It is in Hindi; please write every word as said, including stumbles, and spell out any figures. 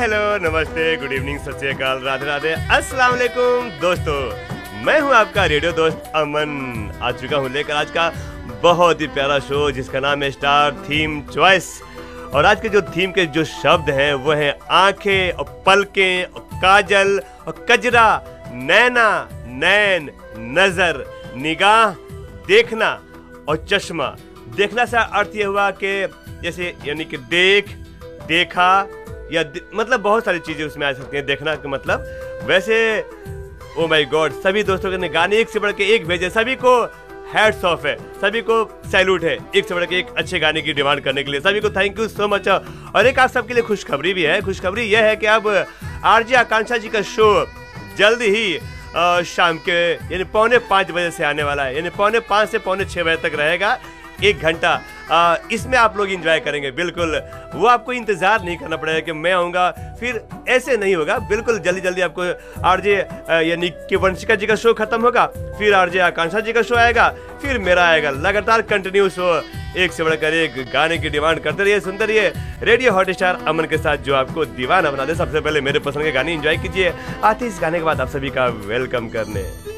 हेलो, नमस्ते, गुड इवनिंग, सत श्री अकाल, राधे राधे, अस्सलाम वालेकुम दोस्तों। मैं हूं आपका रेडियो दोस्त अमन। आ चुका हूं लेकर आज का बहुत ही प्यारा शो जिसका नाम है स्टार थीम चॉइस। और आज के जो थीम के जो शब्द हैं वो हैं आंखें और पलकें और काजल और कजरा, नैना, नैन, नजर, निगाह, देखना और चश्मा। देखना से अर्थ ये हुआ कि जैसे यानी कि देख, देखा या दे, मतलब बहुत सारी चीजें उसमें आ सकती हैं। देखना का मतलब वैसे ओ माय गॉड, सभी दोस्तों ने गाने एक से बढ़ के एक भेजे, सभी को हैट्स ऑफ है, सभी को सैल्यूट है, एक से बढ़ के एक अच्छे गाने की डिमांड करने के लिए सभी को थैंक यू सो मच। और एक आप सबके लिए खुशखबरी भी है। खुशखबरी यह है कि अब आरजे आकांक्षा जी का शो जल्द ही आ, शाम के यानी पौने पाँच बजे से आने वाला है, यानी पौने पाँच से पौने छः बजे तक रहेगा, एक घंटा। आ, इसमें आप लोग एंजॉय करेंगे बिल्कुल। वो आपको इंतजार नहीं करना पड़ेगा कि मैं आऊँगा, फिर ऐसे नहीं होगा। बिल्कुल जल्दी जल्दी आपको आरजे यानी कि वंशिका जी का शो खत्म होगा, फिर आरजे आकांक्षा जी का शो आएगा, फिर मेरा आएगा। लगातार कंटिन्यू शो, एक से बढ़कर एक गाने की डिमांड करते रहिए, सुनते रहिए रेडियो हॉट स्टार अमन के साथ, जो आपको दीवाना बना दे। सबसे पहले मेरे पसंद के गाने एंजॉय कीजिए। आते इस गाने के बाद आप सभी का वेलकम करने